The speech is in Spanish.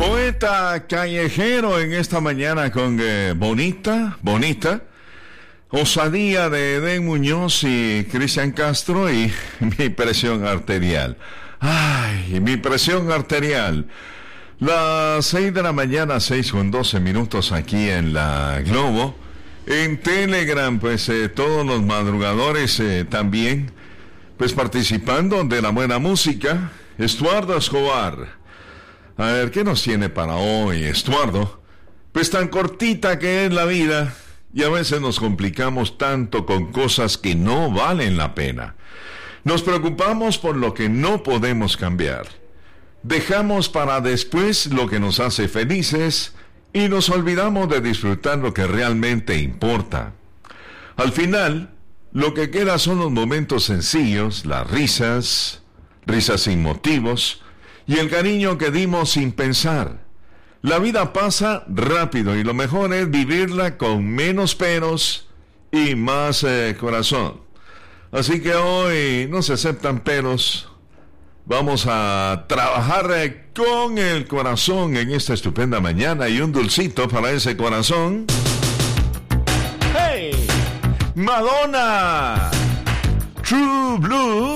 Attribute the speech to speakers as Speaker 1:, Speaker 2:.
Speaker 1: Poeta callejero en esta mañana con bonita, osadía de Edén Muñoz y Cristian Castro y mi presión arterial. Ay, mi presión arterial. Las 6 de la mañana, 6:12 aquí en la Globo. En Telegram, pues todos los madrugadores también, pues participando de la buena música. Estuardo Escobar. A ver, ¿qué nos tiene para hoy, Estuardo? Pues tan cortita que es la vida y a veces nos complicamos tanto con cosas que no valen la pena. Nos preocupamos por lo que no podemos cambiar. Dejamos para después lo que nos hace felices y nos olvidamos de disfrutar lo que realmente importa. Al final, lo que queda son los momentos sencillos, las risas sin motivos, y el cariño que dimos sin pensar. La vida pasa rápido y lo mejor es vivirla con menos peros y más corazón. Así que hoy no se aceptan peros. Vamos a trabajar con el corazón en esta estupenda mañana y un dulcito para ese corazón. ¡Hey! ¡Madonna! True Blue.